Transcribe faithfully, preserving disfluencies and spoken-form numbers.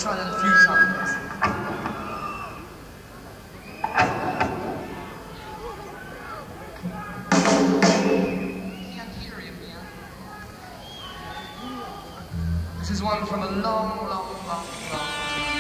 try that a few times. Can't hear you, man. This is one from a long, long, long, long